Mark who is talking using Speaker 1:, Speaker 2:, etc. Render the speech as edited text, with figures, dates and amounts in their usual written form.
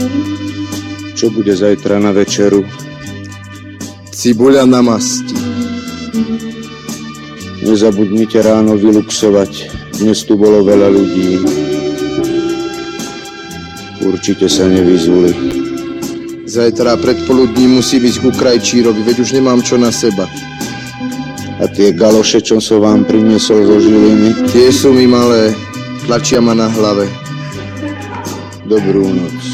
Speaker 1: Čo bude zajtra na večeru?
Speaker 2: Cibuľa na masti.
Speaker 1: Nezabudnite ráno vyluxovať. Dnes tu bolo veľa ľudí. Určite sa nevyzuli.
Speaker 2: Zajtra predpoludní musí byť ku krajčírovi, veď už nemám čo na seba.
Speaker 1: A tie galoše, čo som vám priniesol zo Žiliny?
Speaker 2: Tie sú mi malé, tlačia ma na hlave.
Speaker 1: Dobrú noc.